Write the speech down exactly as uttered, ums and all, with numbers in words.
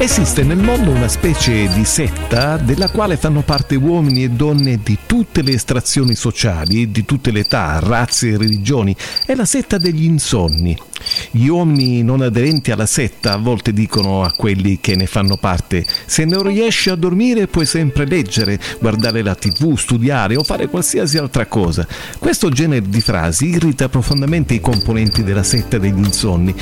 Esiste nel mondo una specie di setta della quale fanno parte uomini e donne di tutte le estrazioni sociali, di tutte le età, razze e religioni. È la setta degli insonni. Gli uomini non aderenti alla setta a volte dicono a quelli che ne fanno parte: se non riesci a dormire puoi sempre leggere, guardare la tivù, studiare o fare qualsiasi altra cosa. Questo genere di frasi irrita profondamente i componenti della setta degli insonni,